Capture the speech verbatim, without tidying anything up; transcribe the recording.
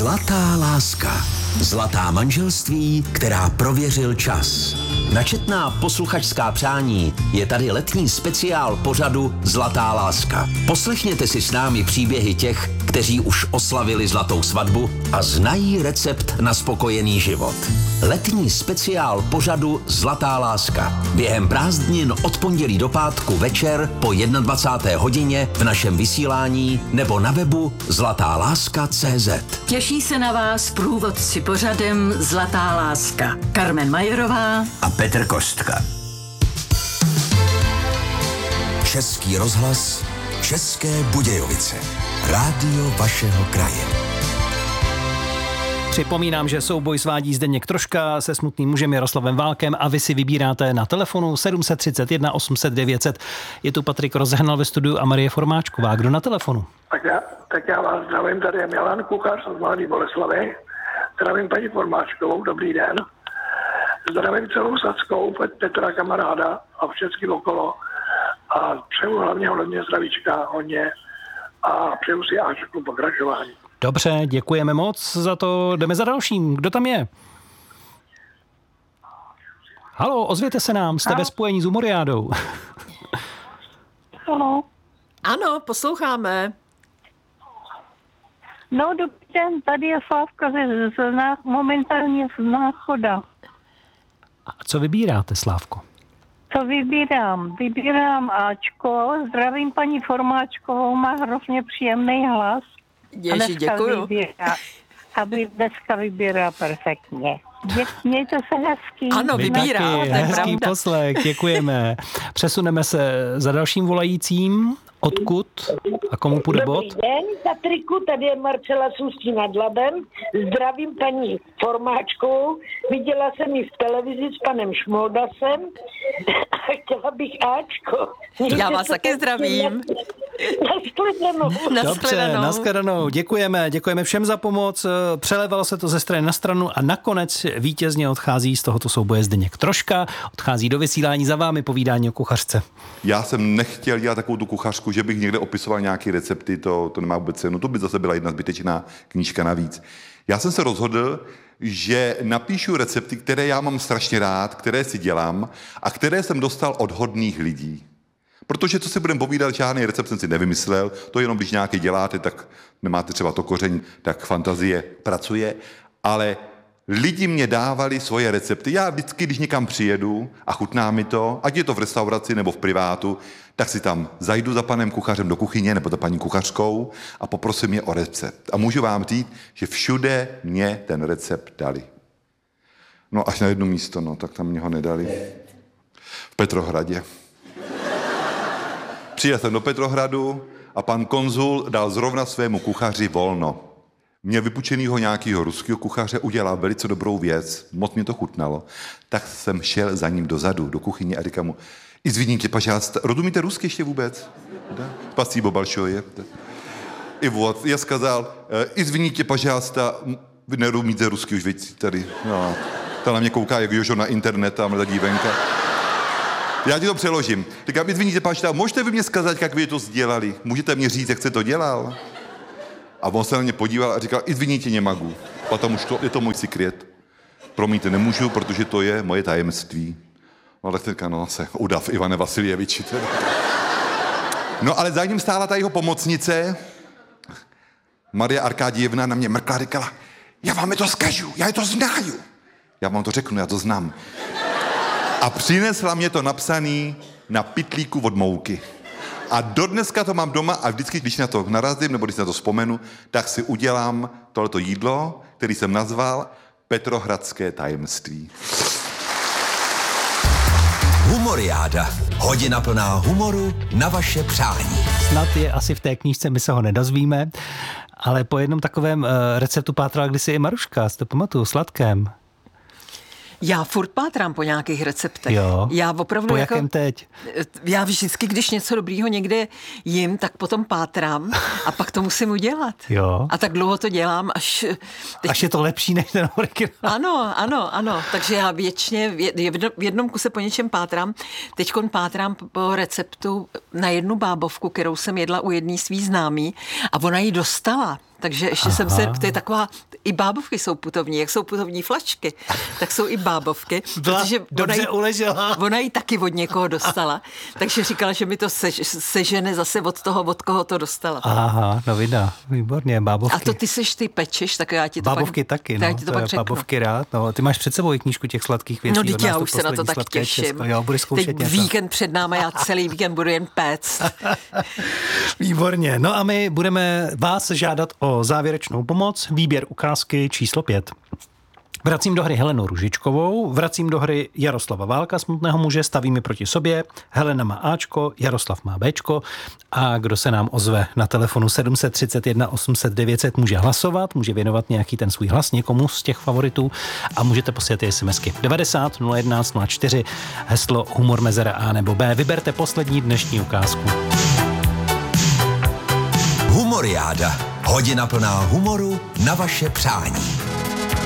Zlatá láska. Zlatá manželství, která prověřil čas. Načetná posluchačská přání je tady letní speciál pořadu Zlatá láska. Poslechněte si s námi příběhy těch, kteří už oslavili zlatou svatbu a znají recept na spokojený život. Letní speciál pořadu Zlatá láska. Během prázdnin od pondělí do pátku večer po dvacáté jedné hodině v našem vysílání nebo na webu zlatá láska tečka cé zet. Těší se na vás průvodci pořadem Zlatá láska. Karmen Majerová a Petr Kostka. Český rozhlas, České Budějovice. Rádio vašeho kraje. Připomínám, že souboj svádí Zdeněk Troška se smutným mužem Jaroslavem Válkem a vy si vybíráte na telefonu sedm set třicet jedna osm set devět set. Je tu Patrik Rozehnal ve studiu a Marie Formáčková. Kdo na telefonu? Tak já, tak já vás zdravím, tady je Milan Kuchař z Mladé Boleslavi. Zdravím paní Formáčkovou, dobrý den. Zdravím celou Sadskou, Petra kamaráda a všechny okolo. A přeju hlavně hodně zdravíčka, hodně a přeju si Ačku pokračování. Dobře, děkujeme moc za to. Jdeme za dalším. Kdo tam je? Halo, ozvěte se nám, jste ve spojení s Humoriádou. Ano. Ano, posloucháme. No dobrý den, tady je Slávka ze, z, z, momentálně z Náchoda. A co vybíráte, Slávko? Co vybírám? Vybírám Ačko, zdravím paní Formáčkovou, má hrozně příjemný hlas. Ježi, děkuju. Vybírá, aby dneska vybírá perfektně. Mějte se hezký. Ano, vybírá, taky, to je hezký pravda. poslech, děkujeme. Přesuneme se za dalším volajícím. Odkud a komu půjde bod? Dobrý den, Patriku, tady je Marcela z Ústí nad Labem. Zdravím paní Formáčkovou. Viděla jsem ji v televizi s panem Šmoldasem a chtěla bych Ačko. Já vás také zdravím. Nashledanou. Dobře, nashledanou. Děkujeme, děkujeme všem za pomoc. Přelevalo se to ze strany na stranu a nakonec vítězně odchází z tohoto souboje Zdeněk Troška. Odchází do vysílání za vámi povídání o kuchařce. Já jsem nechtěl dělat takovou tu kuchařku, že bych někde opisoval nějaké recepty, to, to nemá vůbec cenu. To by zase byla jedna zbytečná knížka navíc. Já jsem se rozhodl, že napíšu recepty, které já mám strašně rád, které si dělám a které jsem dostal od hodných lidí. Protože co si budeme povídat, žádný recept jsem si nevymyslel, to jenom když nějaký děláte, tak nemáte třeba to koření, tak fantazie pracuje, ale lidi mě dávali svoje recepty. Já vždycky, když někam přijedu a chutná mi to, ať je to v restauraci nebo v privátu, tak si tam zajdu za panem kuchařem do kuchyně nebo za paní kuchařkou a poprosím je o recept. A můžu vám říct, že všude mě ten recept dali. No až na jedno místo, no, tak tam mě ho nedali. V Petrohradě. Přijel jsem do Petrohradu a pan konzul dal zrovna svému kuchaři volno. Měl vypučenýho nějakého ruského kuchaře, udělal velice dobrou věc, moc mě to chutnalo, tak jsem šel za ním dozadu, do kuchyně a říkám mu, izviníte, pažásta, rozumíte rusky ještě vůbec? Da? Spasibo большое. I вот, já skazal, izviníte, pažásta, vy nerozumíte rusky už věci tady. No, ta na mě kouká, jak Jožo na internet, tamhle ta dívenka. Já ti to přeložím. Říkám, izviníte, pažásta, můžete vy mě skazat, jak vy to sdělali? Můžete mě říct, jak jste to dělal? A on se na mě podíval a říkal, izviníte, nemagu. Potom už to, je to můj sekret. Promiňte, nemůžu, protože to je moje tajemství. No tak teďka, no, se udav Ivane Vasiljeviči. No ale za ním stála ta jeho pomocnice, Maria Arkádijevna, na mě mrkla a říkala, já vám je to zkažu, já je to znaju. Já vám to řeknu, já to znám. A přinesla mě to napsaný na pytlíku od mouky. A dodneska to mám doma a vždycky, když na to narazím, nebo když na to vzpomenu, tak si udělám tohleto jídlo, který jsem nazval Petrohradské tajemství. Humoriáda. Hodina plná humoru na vaše přání. Snad je asi v té knížce, my se ho nedozvíme, ale po jednom takovém uh, receptu pátrala kdysi i Maruška, si to pamatuju, sladkém. Já furt pátrám po nějakých receptech. Jo. Já opravdu po jako, jakém teď? Já vždycky, když něco dobrýho někde jim, tak potom pátrám a pak to musím udělat. Jo. A tak dlouho to dělám, až... Teď... Až je to lepší než ten originál. Ano, ano, ano. Takže já věčně v jednom kuse po něčem pátrám. Teďkon pátrám po receptu na jednu bábovku, kterou jsem jedla u jedný svý známý a ona ji dostala. Takže ještě Aha. jsem se, to je taková i bábovky jsou putovní, jak jsou putovní flačky, tak jsou i bábovky, protože dobře ona, jí, uležela. ona ji taky od někoho dostala, takže říkala, že mi to sež, sežene zase od toho, od koho to dostala. Aha, no vida, výborně, bábovky. A to ty seš, ty pečeš, tak já ti to bábovky pak, taky, no, já ti to to pak je řeknu. Bábovky rád, no, ty máš před sebou i knížku těch sladkých věcí. No, teď já už se na to tak těším. Česko. Jo, budeš zkoušet teď něco. víkend před náma, já celý víkend budu jen péct. Výborně, no a my budeme vás žádat o závěrečnou pomoc, výběr ukázky číslo pět. Vracím do hry Helenu Ružičkovou, vracím do hry Jaroslava Válka, Smutného muže, stavíme proti sobě. Helena má Ačko, Jaroslav má Bčko a kdo se nám ozve na telefonu sedm set třicet jedna osm set devět set může hlasovat, může věnovat nějaký ten svůj hlas někomu z těch favoritů a můžete posílat i SMSky devadesát nula jedenáct nula čtyři, heslo humor mezera A nebo B. Vyberte poslední dnešní ukázku. Humoriáda. Hodina plná humoru na vaše přání.